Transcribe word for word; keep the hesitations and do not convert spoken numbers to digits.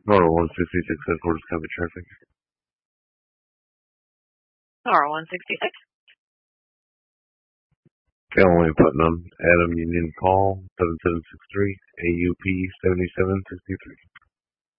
R one sixty-six headquarters, copy traffic. R one sixty-six. Callaway Putnam, Adam Union Call, seven seven six three, A U P seven seven six three.